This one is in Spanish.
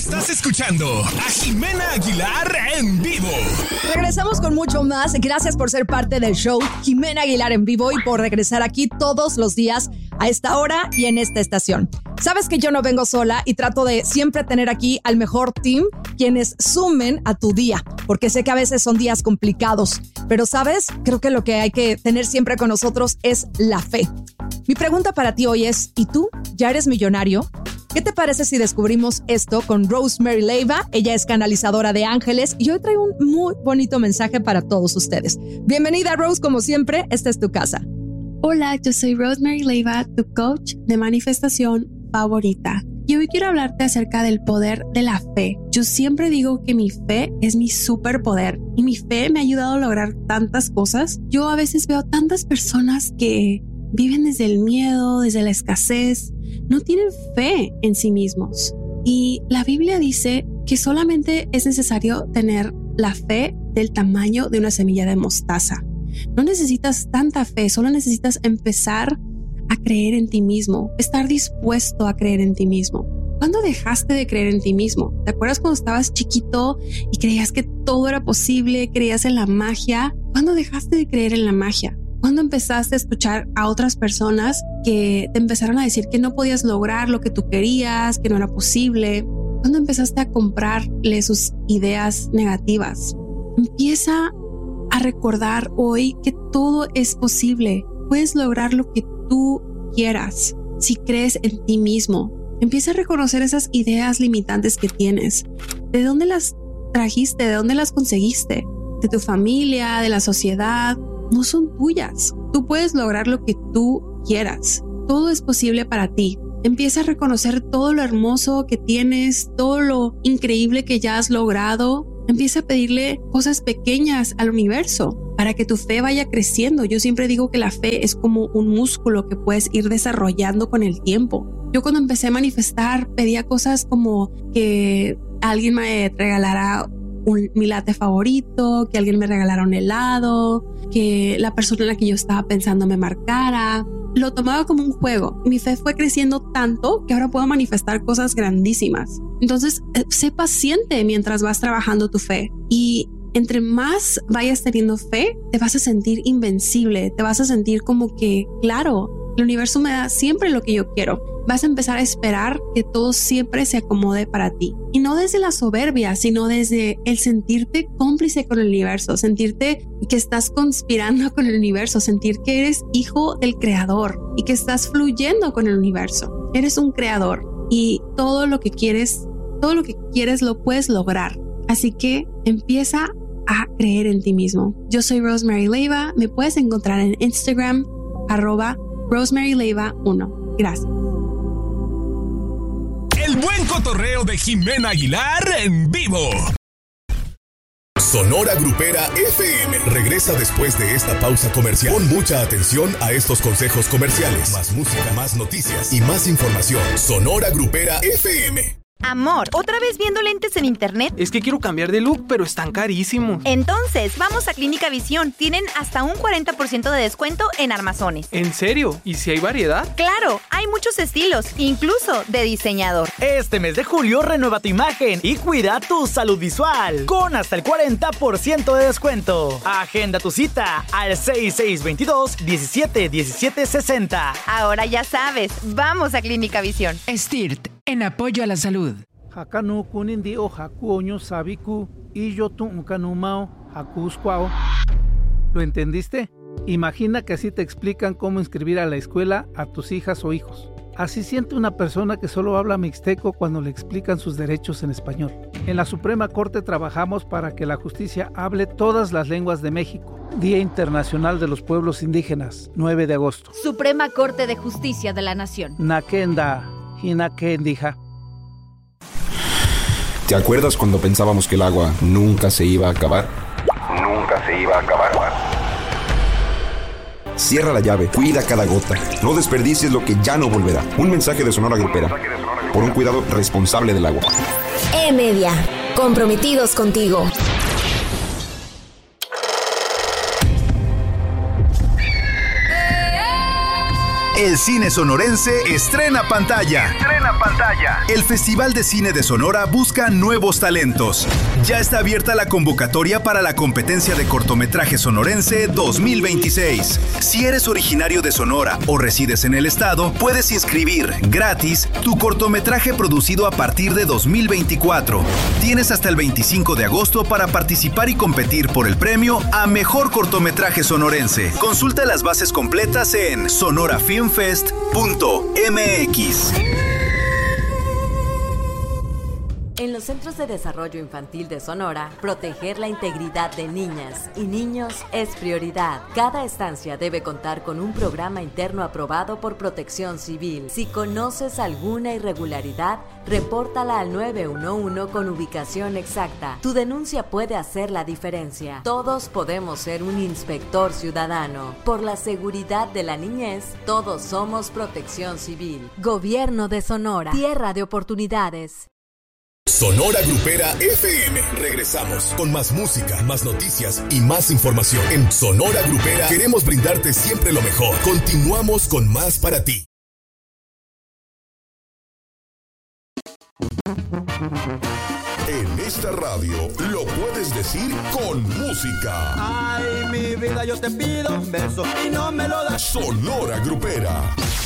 Estás escuchando a Jimena Aguilar en vivo. Regresamos con mucho más. Gracias por ser parte del show Jimena Aguilar en vivo y por regresar aquí todos los días a esta hora y en esta estación. Sabes que yo no vengo sola y trato de siempre tener aquí al mejor team, quienes sumen a tu día, porque sé que a veces son días complicados, pero sabes, creo que lo que hay que tener siempre con nosotros es la fe. Mi pregunta para ti hoy es, ¿y tú? ¿Ya eres millonario? ¿Qué te parece si descubrimos esto con Rosemary Leiva? Ella es canalizadora de ángeles y hoy trae un muy bonito mensaje para todos ustedes. Bienvenida, Rose, como siempre, esta es tu casa. Hola, yo soy Rosemary Leiva, tu coach de manifestación favorita. Y hoy quiero hablarte acerca del poder de la fe. Yo siempre digo que mi fe es mi superpoder y mi fe me ha ayudado a lograr tantas cosas. Yo a veces veo tantas personas que viven desde el miedo, desde la escasez, no tienen fe en sí mismos. Y la Biblia dice que solamente es necesario tener la fe del tamaño de una semilla de mostaza. No necesitas tanta fe, solo necesitas empezar a creer en ti mismo, estar dispuesto a creer en ti mismo. ¿Cuándo dejaste de creer en ti mismo? ¿Te acuerdas cuando estabas chiquito y creías que todo era posible, creías en la magia? ¿Cuándo dejaste de creer en la magia? ¿Cuándo empezaste a escuchar a otras personas que te empezaron a decir que no podías lograr lo que tú querías, que no era posible? ¿Cuándo empezaste a comprarle sus ideas negativas? Empieza a recordar hoy que todo es posible. Puedes lograr lo que tú quieras si crees en ti mismo. Empieza a reconocer esas ideas limitantes que tienes. ¿De dónde las trajiste? ¿De dónde las conseguiste? ¿De tu familia? ¿De la sociedad? No son tuyas. Tú puedes lograr lo que tú quieras. Todo es posible para ti. Empieza a reconocer todo lo hermoso que tienes, todo lo increíble que ya has logrado. Empieza a pedirle cosas pequeñas al universo para que tu fe vaya creciendo. Yo siempre digo que la fe es como un músculo que puedes ir desarrollando con el tiempo. Yo cuando empecé a manifestar pedía cosas como que alguien me regalara mi latte favorito, que alguien me regalara un helado, que la persona en la que yo estaba pensando me marcara. Lo tomaba como un juego. Mi fe fue creciendo tanto que ahora puedo manifestar cosas grandísimas. Entonces, sé paciente mientras vas trabajando tu fe. Y entre más vayas teniendo fe, te vas a sentir invencible. Te vas a sentir como que, claro, el universo me da siempre lo que yo quiero. Vas a empezar a esperar que todo siempre se acomode para ti. Y no desde la soberbia, sino desde el sentirte cómplice con el universo, sentirte que estás conspirando con el universo, sentir que eres hijo del creador y que estás fluyendo con el universo. Eres un creador y todo lo que quieres lo puedes lograr. Así que empieza a creer en ti mismo. Yo soy Rosemary Leiva. Me puedes encontrar en Instagram, @RosemaryLeiva1. Gracias. El buen cotorreo de Jimena Aguilar en vivo. Sonora Grupera FM regresa después de esta pausa comercial. Pon mucha atención a estos consejos comerciales. Más música, más noticias y más información. Sonora Grupera FM. Amor, ¿otra vez viendo lentes en internet? Es que quiero cambiar de look, pero están carísimos. Entonces, vamos a Clínica Visión. Tienen hasta un 40% de descuento en armazones. ¿En serio? ¿Y si hay variedad? ¡Claro! Hay muchos estilos, incluso de diseñador. Este mes de julio renueva tu imagen y cuida tu salud visual con hasta el 40% de descuento. Agenda tu cita al 6622-171760. Ahora ya sabes, vamos a Clínica Visión. STIRT, en apoyo a la salud. Hakanu kunindi o hakuoño sabiku y yo tu unkanumao hakuskwao. ¿Lo entendiste? Imagina que así te explican cómo inscribir a la escuela a tus hijas o hijos. Así siente una persona que solo habla mixteco cuando le explican sus derechos en español. En la Suprema Corte trabajamos para que la justicia hable todas las lenguas de México. Día Internacional de los Pueblos Indígenas, 9 de agosto. Suprema Corte de Justicia de la Nación. Nakenda, Hinakendija. ¿Te acuerdas cuando pensábamos que el agua nunca se iba a acabar? Nunca se iba a acabar. Cierra la llave, cuida cada gota. No desperdicies lo que ya no volverá. Un mensaje de Sonora Grupera. Por un cuidado responsable del agua. E-Media. Comprometidos contigo. el cine sonorense estrena pantalla. El Festival de Cine de Sonora busca nuevos talentos. Ya está abierta la convocatoria para la competencia de cortometraje sonorense 2026. Si eres originario de Sonora o resides en el estado, puedes inscribir gratis tu cortometraje producido a partir de 2024. Tienes hasta el 25 de agosto para participar y competir por el premio a Mejor Cortometraje Sonorense. Consulta las bases completas en sonorafilmfest.mx. En los Centros de Desarrollo Infantil de Sonora, proteger la integridad de niñas y niños es prioridad. Cada estancia debe contar con un programa interno aprobado por Protección Civil. Si conoces alguna irregularidad, repórtala al 911 con ubicación exacta. Tu denuncia puede hacer la diferencia. Todos podemos ser un inspector ciudadano. Por la seguridad de la niñez, todos somos Protección Civil. Gobierno de Sonora, tierra de oportunidades. Sonora Grupera FM. Regresamos con más música, más noticias y más información. En Sonora Grupera queremos brindarte siempre lo mejor. Continuamos con más para ti. En esta radio lo puedes decir con música. Ay, mi vida, yo te pido un beso y no me lo das. Sonora Grupera.